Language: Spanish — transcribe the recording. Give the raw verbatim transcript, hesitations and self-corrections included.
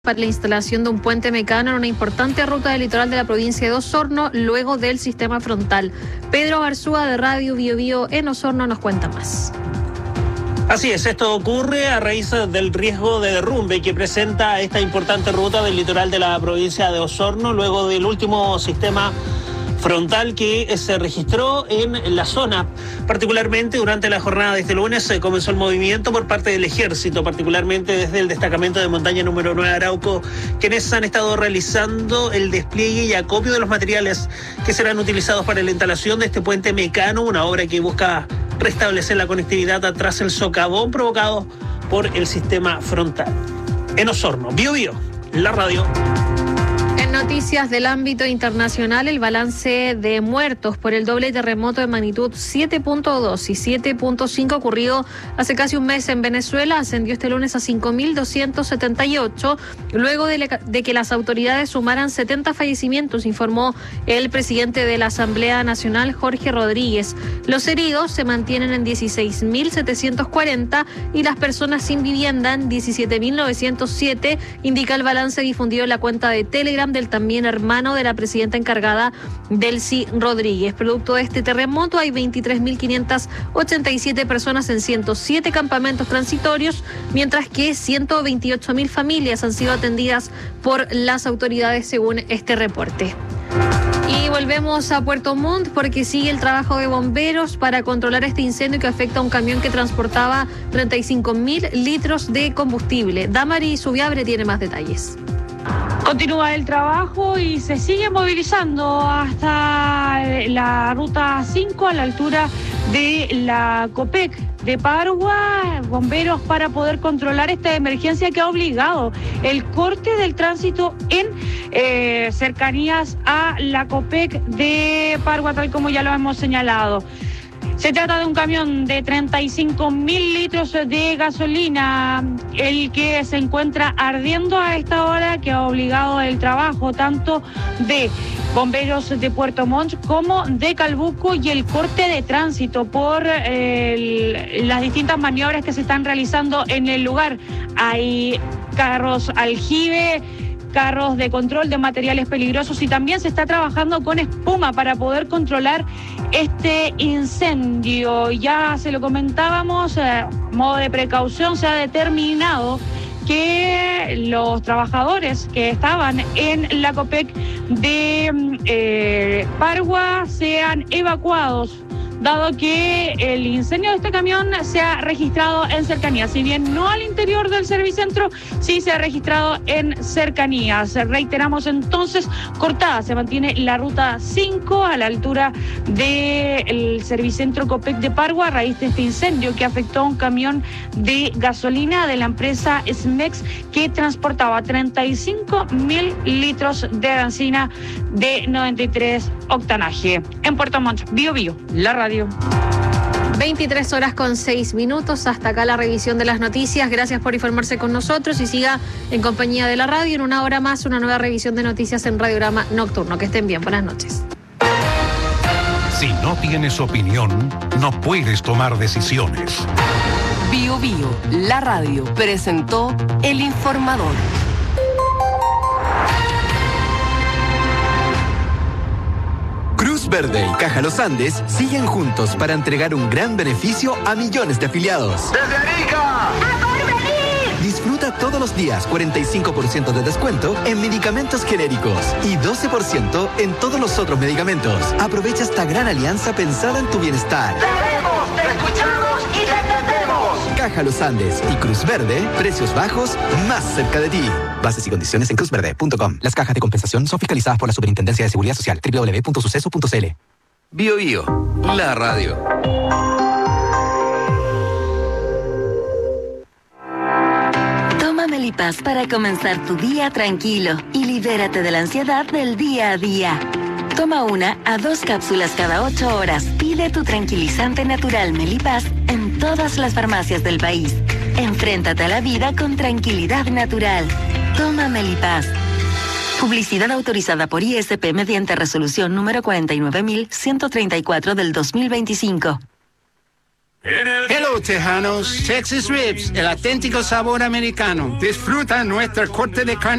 para la instalación de un puente mecano en una importante ruta del litoral de la provincia de Osorno, luego del sistema frontal. Pedro Arzúa de Radio Bio Bio en Osorno nos cuenta más. Así es, esto ocurre a raíz del riesgo de derrumbe que presenta esta importante ruta del litoral de la provincia de Osorno, luego del último sistema frontal que se registró en la zona. Particularmente durante la jornada de este lunes se comenzó el movimiento por parte del ejército, particularmente desde el destacamento de montaña número nueve Arauco, quienes han estado realizando el despliegue y acopio de los materiales que serán utilizados para la instalación de este puente mecano, una obra que busca restablecer la conectividad tras el socavón provocado por el sistema frontal. En Osorno, Bio Bio, la radio. Noticias del ámbito internacional, el balance de muertos por el doble terremoto de magnitud siete punto dos y siete punto cinco ocurrido hace casi un mes en Venezuela ascendió este lunes a cinco mil doscientos setenta y ocho, luego de, le, de que las autoridades sumaran setenta fallecimientos, informó el presidente de la Asamblea Nacional, Jorge Rodríguez. Los heridos se mantienen en dieciséis mil setecientos cuarenta y las personas sin vivienda en diecisiete mil novecientos siete, indica el balance difundido en la cuenta de Telegram del también hermano de la presidenta encargada, Delcy Rodríguez. Producto de este terremoto hay veintitrés mil quinientas ochenta y siete personas en ciento siete campamentos transitorios, mientras que ciento veintiocho mil familias han sido atendidas por las autoridades según este reporte. Y volvemos a Puerto Montt porque sigue el trabajo de bomberos para controlar este incendio que afecta a un camión que transportaba treinta y cinco mil litros de combustible. Damari Subiabre tiene más detalles. Continúa el trabajo y se sigue movilizando hasta la ruta cinco a la altura de la COPEC de Pargua, bomberos para poder controlar esta emergencia que ha obligado el corte del tránsito en eh, cercanías a la COPEC de Pargua, tal como ya lo hemos señalado. Se trata de un camión de treinta y cinco mil litros de gasolina, el que se encuentra ardiendo a esta hora, que ha obligado el trabajo tanto de bomberos de Puerto Montt como de Calbuco y el corte de tránsito por eh, el, las distintas maniobras que se están realizando en el lugar. Hay carros aljibe, carros de control de materiales peligrosos y también se está trabajando con espuma para poder controlar este incendio. Ya se lo comentábamos, eh, modo de precaución, se ha determinado que los trabajadores que estaban en la COPEC de eh, Pargua sean evacuados, dado que el incendio de este camión se ha registrado en cercanías. Si bien no al interior del servicentro, sí se ha registrado en cercanías. Reiteramos entonces, cortada se mantiene la ruta cinco a la altura del servicentro COPEC de Pargua a raíz de este incendio que afectó a un camión de gasolina de la empresa Smex que transportaba treinta y cinco mil litros de benzina de noventa y tres octanaje. En Puerto Montt, Bio Bio, la radio. veintitrés horas con seis minutos. Hasta acá la revisión de las noticias. Gracias por informarse con nosotros y siga en compañía de la radio. En una hora más, una nueva revisión de noticias en Radiograma Nocturno. Que estén bien. Buenas noches. Si no tienes opinión, no puedes tomar decisiones. Bio Bio, la radio, presentó El Informador. Cruz Verde y Caja Los Andes siguen juntos para entregar un gran beneficio a millones de afiliados. ¡Desde Arica! ¡A Porvenir! Disfruta todos los días cuarenta y cinco por ciento de descuento en medicamentos genéricos y doce por ciento en todos los otros medicamentos. Aprovecha esta gran alianza pensada en tu bienestar. ¡Te vemos, te escuchamos y te entendemos! Caja Los Andes y Cruz Verde, precios bajos más cerca de ti. Bases y condiciones en cruz verde punto com. Las cajas de compensación son fiscalizadas por la Superintendencia de Seguridad Social. doble u doble u doble u punto suceso punto c l. Bio Bio, la radio. Toma Melipaz para comenzar tu día tranquilo y libérate de la ansiedad del día a día. Toma una a dos cápsulas cada ocho horas. Pide tu tranquilizante natural Melipaz en todas las farmacias del país. Enfréntate a la vida con tranquilidad natural. Toma Melipaz. Publicidad autorizada por I S P mediante resolución número cuarenta y nueve mil ciento treinta y cuatro del dos mil veinticinco. Hello, Tejanos. Texas Ribs, el auténtico sabor americano. Disfruta nuestra corte de carne